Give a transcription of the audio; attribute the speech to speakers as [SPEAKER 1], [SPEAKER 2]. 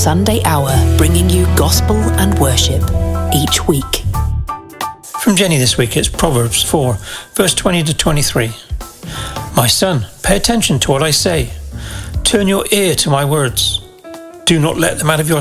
[SPEAKER 1] Sunday Hour, bringing you gospel and worship each week.
[SPEAKER 2] From Jenny this week, it's Proverbs 4, verse 20 to 23. My son, pay attention to what I say. Turn your ear to my words. Do not let them out of your